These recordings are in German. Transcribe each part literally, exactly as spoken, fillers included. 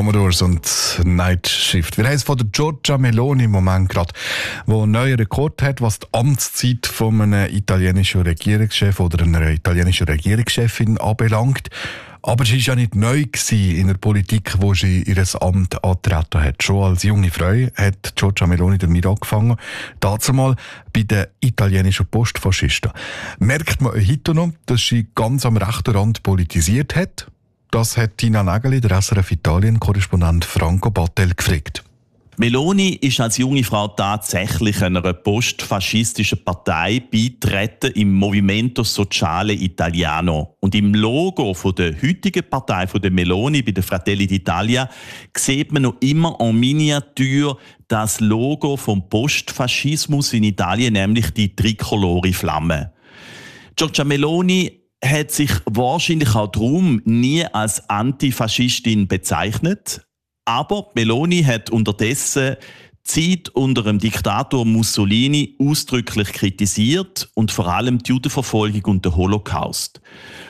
Commodores und Night Shift. Wir haben es von der Giorgia Meloni im Moment gerade, die einen neuen Rekord hat, was die Amtszeit von einem italienischen Regierungschef oder einer italienischen Regierungschefin anbelangt. Aber sie war ja nicht neu in der Politik, wo sie ihr Amt angetreten hat. Schon als junge Frau hat Giorgia Meloni damit angefangen. Dazu mal bei den italienischen Postfaschisten. Merkt man heute noch, dass sie ganz am rechten Rand politisiert hat? Das hat Tina Nägeli, der S R F Italien-Korrespondent Franco Battel, gefragt. Meloni ist als junge Frau tatsächlich einer postfaschistischen Partei beitreten im Movimento Sociale Italiano. Und im Logo von der heutigen Partei von der Meloni bei den Fratelli d'Italia sieht man noch immer en Miniatur das Logo vom Postfaschismus in Italien, nämlich die trikolore Flamme. Giorgia Meloni hat sich wahrscheinlich auch darum nie als Antifaschistin bezeichnet. Aber Meloni hat unterdessen die Zeit unter dem Diktator Mussolini ausdrücklich kritisiert und vor allem die Judenverfolgung und den Holocaust.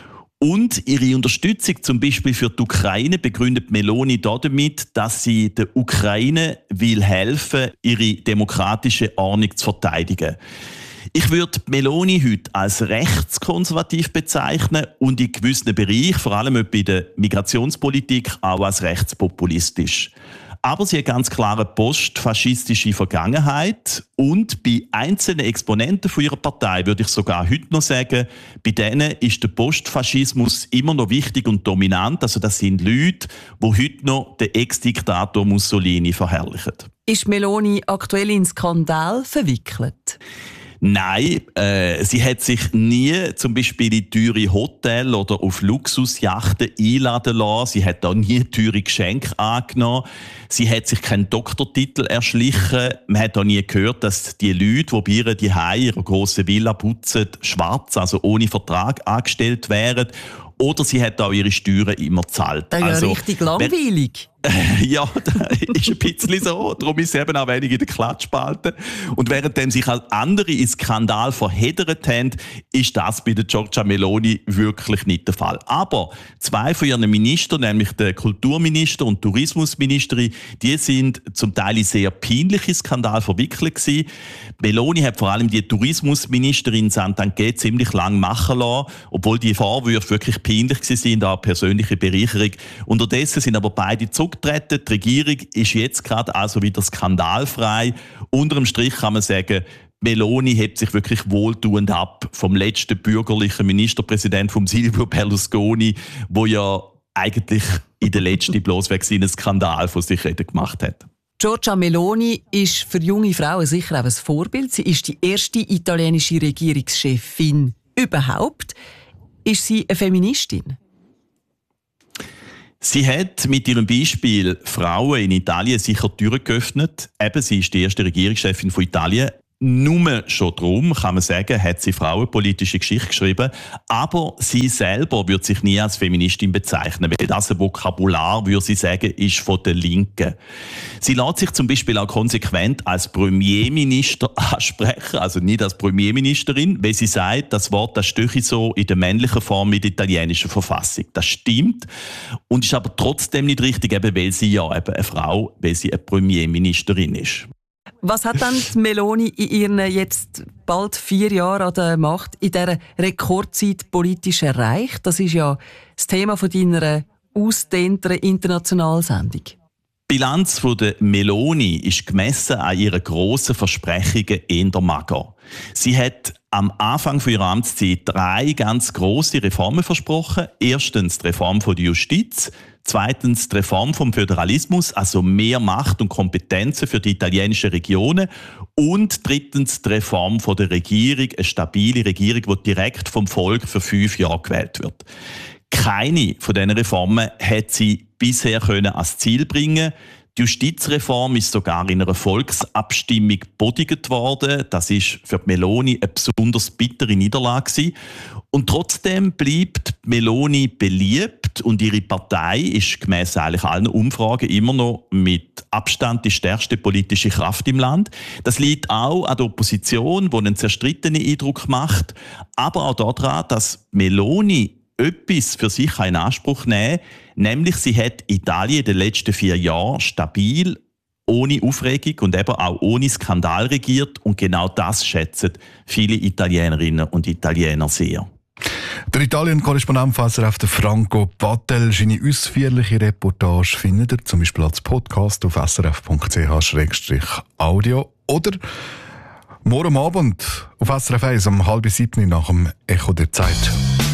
Und ihre Unterstützung zum Beispiel für die Ukraine begründet Meloni damit, dass sie der Ukraine will helfen, ihre demokratische Ordnung zu verteidigen. Ich würde Meloni heute als rechtskonservativ bezeichnen und in gewissen Bereichen, vor allem bei der Migrationspolitik, auch als rechtspopulistisch. Aber sie hat ganz klar eine postfaschistische Vergangenheit und bei einzelnen Exponenten von ihrer Partei würde ich sogar heute noch sagen, bei denen ist der Postfaschismus immer noch wichtig und dominant. Also das sind Leute, die heute noch den Ex-Diktator Mussolini verherrlichen. Ist Meloni aktuell in Skandal verwickelt? Nein, äh, sie hat sich nie zum Beispiel in teure Hotels oder auf Luxusjachten einladen lassen. Sie hat auch nie teure Geschenke angenommen. Sie hat sich keinen Doktortitel erschlichen. Man hat auch nie gehört, dass die Leute, die bei ihr die Hause ihrer grossen Villa putzen, schwarz, also ohne Vertrag angestellt wären. Oder sie hat auch ihre Steuern immer gezahlt. Das ist ja also, richtig langweilig. Ja, das ist ein bisschen so. Darum ist sie eben auch wenig in der Klatschspalte. Und währenddem sich halt andere in Skandal verheddert haben, ist das bei der Giorgia Meloni wirklich nicht der Fall. Aber zwei von ihren Ministern, nämlich der Kulturminister und Tourismusministerin, die sind zum Teil in sehr peinliche Skandal verwickelt gewesen. Meloni hat vor allem die Tourismusministerin Santanchè ziemlich lang machen lassen, obwohl die Vorwürfe wirklich peinlich waren, auch persönliche Bereicherung. Unterdessen sind aber beide zurückgetreten. Die Regierung ist jetzt gerade also wieder skandalfrei. Unter dem Strich kann man sagen, Meloni hebt sich wirklich wohltuend ab vom letzten bürgerlichen Ministerpräsident, vom Silvio Berlusconi, wo ja eigentlich in der letzten bloß wegen seines Skandal von sich reden gemacht hat. Giorgia Meloni ist für junge Frauen sicher auch ein Vorbild. Sie ist die erste italienische Regierungschefin überhaupt. Ist sie eine Feministin? Sie hat mit ihrem Beispiel Frauen in Italien sicher Türen geöffnet. Eben, sie ist die erste Regierungschefin von Italien. Nur schon darum, kann man sagen, hat sie frauenpolitische Geschichte geschrieben. Aber sie selber würde sich nie als Feministin bezeichnen, weil das ein Vokabular, würde sie sagen, ist von der Linken. Sie lässt sich zum Beispiel auch konsequent als Premierminister ansprechen, also nicht als Premierministerin, weil sie sagt, das Wort, das stehe so in der männlichen Form mit der italienischen Verfassung. Das stimmt und ist aber trotzdem nicht richtig, eben weil sie ja eben eine Frau, weil sie eine Premierministerin ist. Was hat dann die Meloni in ihren jetzt bald vier Jahren an der Macht in dieser Rekordzeit politisch erreicht? Das ist ja das Thema von deiner ausdehnteren Internationalsendung. Die Bilanz von der Meloni ist gemessen an ihren grossen Versprechungen eher mager. Sie hat am Anfang ihrer Amtszeit drei ganz grosse Reformen versprochen. Erstens die Reform der Justiz, zweitens die Reform vom Föderalismus, also mehr Macht und Kompetenzen für die italienischen Regionen und drittens die Reform der Regierung, eine stabile Regierung, die direkt vom Volk für fünf Jahre gewählt wird. Keine von diesen Reformen hat sie bisher können als Ziel bringen. Die Justizreform ist sogar in einer Volksabstimmung bodigt worden. Das ist für Meloni eine besonders bittere Niederlage. Und trotzdem bleibt Meloni beliebt und ihre Partei ist gemäss eigentlich allen Umfragen immer noch mit Abstand die stärkste politische Kraft im Land. Das liegt auch an der Opposition, die einen zerstrittenen Eindruck macht, aber auch daran, dass Meloni etwas für sich in Anspruch nehmen kann, nämlich sie hat Italien in den letzten vier Jahren stabil, ohne Aufregung und eben auch ohne Skandal regiert. Und genau das schätzen viele Italienerinnen und Italiener sehr. Der Italien-Korrespondent von S R F, Franco Battel, seine ausführliche Reportage findet ihr zum Beispiel als Podcast auf s r f punkt c h slash audio oder morgen Abend auf S R F eins um halb sieben nach dem Echo der Zeit.